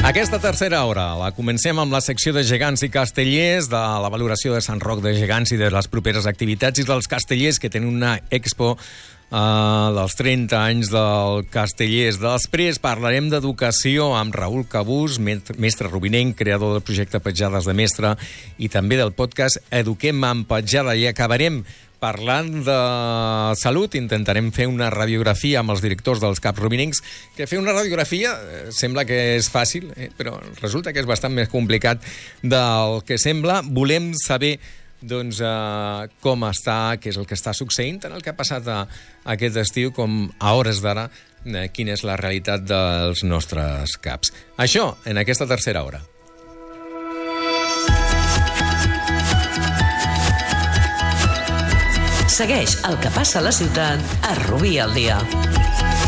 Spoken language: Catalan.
Aquesta tercera hora la comencem amb la secció de gegants i castellers, de la valoració de Sant Roc de Gegants i de les properes activitats, i dels castellers, que tenen una expo dels 30 anys del Castellers. Després parlarem d'educació amb Raül Cabús, mestre rubinenc, creador del projecte Petjades de Mestre, i també del podcast Eduquem amb Petjada. I acabarem parlant de salut. Intentarem fer una radiografia amb els directors dels CAPs rubinencs, que fer una radiografia sembla que és fàcil, però resulta que és bastant més complicat del que sembla. Volem saber com està, què és el que està succeint, tant el que ha passat aquest estiu com a hores d'ara, quina és la realitat dels nostres CAPs. Això en aquesta tercera hora. Segueix el que passa a la ciutat a Rubí al dia.